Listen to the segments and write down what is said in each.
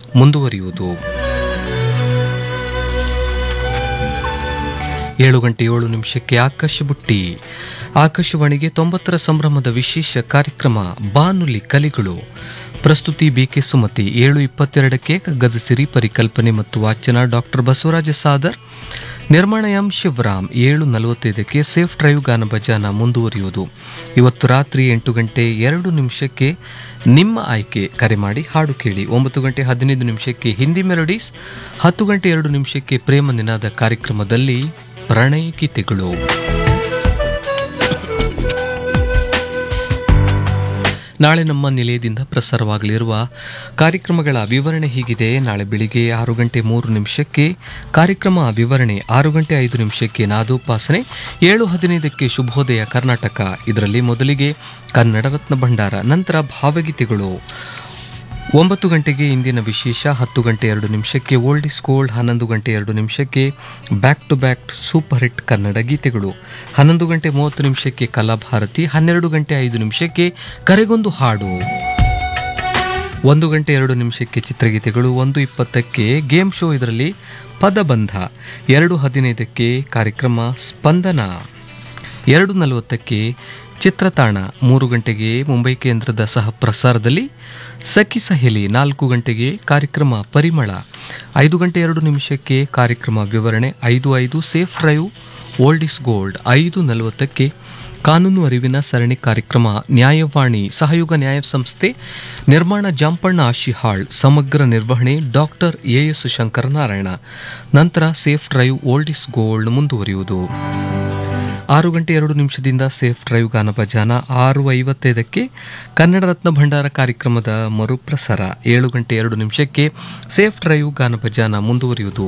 ಮುಂದುವರಿಯುವುದು. 7:07 ಆಕಾಶ ಬುಟ್ಟಿ. ಆಕಾಶವಾಣಿಗೆ 90ರ ಸಂಭ್ರಮದ ವಿಶೇಷ ಕಾರ್ಯಕ್ರಮ ಬಾನುಲಿ ಕಲಿಗಳು. ಪ್ರಸ್ತುತಿ ಬಿಕೆ ಸುಮತಿ. 7:22 ಕಗ್ಗದ ಸಿರಿ ಪರಿಕಲ್ಪನೆ ಮತ್ತು ವಾಚನ ಡಾಕ್ಟರ್ ಬಸವರಾಜ ಸಾದರ್. ನಿರ್ಮಾಣ ಎಂ ಶಿವರಾಮ್. 7:45 ಸೇಫ್ ಡ್ರೈವ್ ಗಾನ ಭಜಾನ ಮುಂದುವರಿಯುವುದು. ಇವತ್ತು ರಾತ್ರಿ 8:02 ನಿಮ್ಮ ಆಯ್ಕೆ ಕರೆ ಮಾಡಿ ಹಾಡು ಕೇಳಿ. 9:15 ಹಿಂದಿ ಮೆಲೋಡೀಸ್. 10:02 ಪ್ರೇಮ ನಿನಾದ ಕಾರ್ಯಕ್ರಮದಲ್ಲಿ ಪ್ರಣಯ ಗೀತೆಗಳು. ನಾಳೆ ನಮ್ಮ ನಿಲಯದಿಂದ ಪ್ರಸಾರವಾಗಲಿರುವ ಕಾರ್ಯಕ್ರಮಗಳ ವಿವರಣೆ ಹೀಗಿದೆ. ನಾಳೆ ಬೆಳಿಗ್ಗೆ 6:03 ಕಾರ್ಯಕ್ರಮ ವಿವರಣೆ, 6:05 ನಾದೋಪಾಸನೆ, 7:15 ಶುಭೋದಯ ಕರ್ನಾಟಕ. ಇದರಲ್ಲಿ ಮೊದಲಿಗೆ ಕನ್ನಡ ರತ್ನ ಭಂಡಾರ, ನಂತರ ಭಾವಗೀತೆಗಳು. 9 ಇಂದಿನ ವಿಶೇಷ, 10:02 old is gold, 11:02 back to back super hit Kannada ಗೀತೆಗಳು, 11:30 ಕಲಾಭಾರತಿ, 12:05 ಕರೆಗೊಂದು ಹಾಡು, 1:02 ಚಿತ್ರಗೀತೆಗಳು, 1:20 ಗೇಮ್ ಶೋ, ಇದರಲ್ಲಿ ಪದಬಂಧ, 2:15 ಕಾರ್ಯಕ್ರಮ ಸ್ಪಂದನ, 2:40 ಚಿತ್ರತಾಣ, 3 ಮುಂಬೈ ಕೇಂದ್ರದ ಸಹ ಪ್ರಸಾರದಲ್ಲಿ ಸಖಿ ಸಹೇಲಿ, 4 ಕಾರ್ಯಕ್ರಮ ಪರಿಮಳ, 5:02 ಕಾರ್ಯಕ್ರಮ ವಿವರಣೆ, 5:05 safe drive old is gold, 5:40 ಕಾನೂನು ಅರಿವಿನ ಸರಣಿ ಕಾರ್ಯಕ್ರಮ ನ್ಯಾಯವಾಣಿ, ಸಹಯೋಗ ನ್ಯಾಯ ಸಂಸ್ಥೆ, ನಿರ್ಮಾಣ ಜಾಂಪಣ್ಣ ಆಶಿಹಾಳ್, ಸಮಗ್ರ ನಿರ್ವಹಣೆ ಡಾಕ್ಟರ್ ಎಎಸ್ ಶಂಕರನಾರಾಯಣ. ನಂತರ safe drive old is gold ಮುಂದುವರಿಯುವುದು. 6:02 ಸೇಫ್ ಡ್ರೈವ್ ಗಾನ ಭಜಾನ, 6:55 ಕನ್ನಡ ರತ್ನ ಭಂಡಾರ ಕಾರ್ಯಕ್ರಮದ ಮರುಪ್ರಸಾರ, 7:02 ಸೇಫ್ ಡ್ರೈವ್ ಗಾನ ಭಜಾನ ಮುಂದುವರಿಯುವುದು.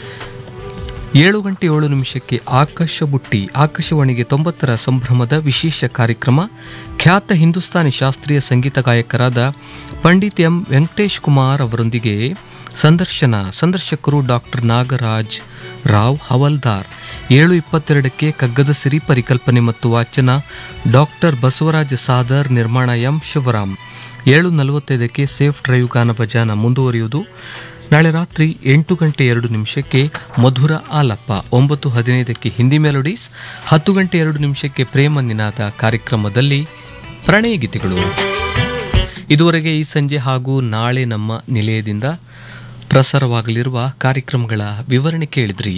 7:07 ಆಕಾಶ ಬುಟ್ಟಿ. ಆಕಾಶವಾಣಿಗೆ 90ರ ಸಂಭ್ರಮದ ವಿಶೇಷ ಕಾರ್ಯಕ್ರಮ. ಖ್ಯಾತ ಹಿಂದೂಸ್ತಾನಿ ಶಾಸ್ತ್ರೀಯ ಸಂಗೀತ ಗಾಯಕರಾದ ಪಂಡಿತ್ ಎಂ ವೆಂಕಟೇಶ್ ಕುಮಾರ್ ಅವರೊಂದಿಗೆ ಸಂದರ್ಶಕರು ಡಾಕ್ಟರ್ ನಾಗರಾಜ್ ರಾವ್ ಹವಲ್ದಾರ್. 7:22 ಕಗ್ಗದ ಸಿರಿ ಪರಿಕಲ್ಪನೆ ಮತ್ತು ವಾಚನ ಡಾಕ್ಟರ್ ಬಸವರಾಜ ಸಾದರ್. ನಿರ್ಮಾಣ ಎಂ ಶಿವರಾಮ್. 7:45 ಸೇಫ್ ಡ್ರೈವ್ ಗಾನ ಭಜಾನ ಮುಂದುವರಿಯುವುದು. ನಾಳೆ ರಾತ್ರಿ 8:02 ಮಧುರ ಆಲಪ್ಪ, 9:15 ಹಿಂದಿ ಮೆಲೋಡೀಸ್, 10:02 ಪ್ರೇಮ ನಿನಾದ ಕಾರ್ಯಕ್ರಮದಲ್ಲಿ ಪ್ರಣಯ ಗೀತೆಗಳು. ಇದುವರೆಗೆ ಈ ಸಂಜೆ ಹಾಗೂ ನಾಳೆ ನಮ್ಮ ನಿಲಯದಿಂದ ಪ್ರಸಾರವಾಗಲಿರುವ ಕಾರ್ಯಕ್ರಮಗಳ ವಿವರಣೆ ಕೇಳಿದ್ರಿ.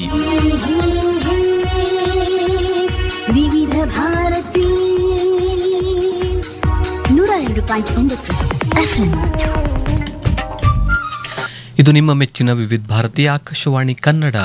ವಿವಿಧ ಭಾರತಿ 102.9 FM. ಇದು ನಿಮ್ಮ ಮೆಚ್ಚಿನ ವಿವಿಧ ಭಾರತಿ ಆಕಾಶವಾಣಿ ಕನ್ನಡ.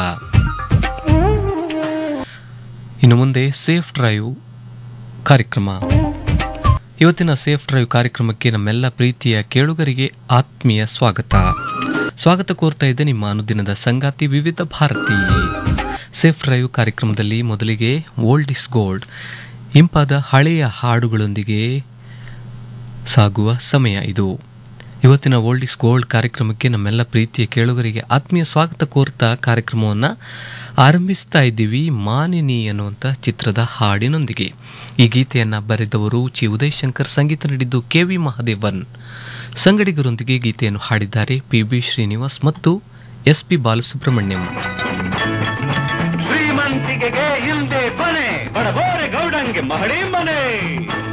ಇನ್ನು ಮುಂದೆ ಸೇಫ್ ಡ್ರೈವ್ ಕಾರ್ಯಕ್ರಮ. ಇವತ್ತಿನ ಸೇಫ್ ಡ್ರೈವ್ ಕಾರ್ಯಕ್ರಮಕ್ಕೆ ನಮ್ಮೆಲ್ಲ ಪ್ರೀತಿಯ ಕೇಳುಗರಿಗೆ ಆತ್ಮೀಯ ಸ್ವಾಗತ ಕೋರ್ತಾ ಇದೆ ನಿಮ್ಮ ಅನುದಿನದ ಸಂಗಾತಿ ವಿವಿಧ ಭಾರತಿ. ಸೇಫ್ ಡ್ರೈವ್ ಕಾರ್ಯಕ್ರಮದಲ್ಲಿ ಮೊದಲಿಗೆ ಓಲ್ಡ್ ಇಸ್ ಗೋಲ್ಡ್, ಇಂಪಾದ ಹಳೆಯ ಹಾಡುಗಳೊಂದಿಗೆ ಸಾಗುವ ಸಮಯ ಇದು. ಇವತ್ತಿನ ಓಲ್ಡ್ ಇಸ್ ಗೋಲ್ಡ್ ಕಾರ್ಯಕ್ರಮಕ್ಕೆ ನಮ್ಮೆಲ್ಲ ಪ್ರೀತಿಯ ಕೇಳುಗರಿಗೆ ಆತ್ಮೀಯ ಸ್ವಾಗತ ಕೋರ್ತಾ ಕಾರ್ಯಕ್ರಮವನ್ನು ಆರಂಭಿಸ್ತಾ ಇದ್ದೀವಿ ಮಾನಿನಿ ಅನ್ನುವಂಥ ಚಿತ್ರದ ಹಾಡಿನೊಂದಿಗೆ. ಈ ಗೀತೆಯನ್ನು ಬರೆದವರು ಚಿ ಉದಯ್ ಶಂಕರ್, ಸಂಗೀತ ನೀಡಿದ್ದು ಕೆ.ವಿ. ಮಹದೇವನ್. ಸಂಗಡಿಗರೊಂದಿಗೆ ಗೀತೆಯನ್ನು ಹಾಡಿದ್ದಾರೆ ಪಿ.ಬಿ. ಶ್ರೀನಿವಾಸ್ ಮತ್ತು ಎಸ್.ಪಿ. ಬಾಲಸುಬ್ರಹ್ಮಣ್ಯಂ. ಶ್ರೀಮಂತಿಕೆಗೆ ಹಿಂದೆ ಕೊನೆ, ಬಡಬೋರೆ ಗೌಡಂಗೆ ಮಹಡಿ ಮನೆ.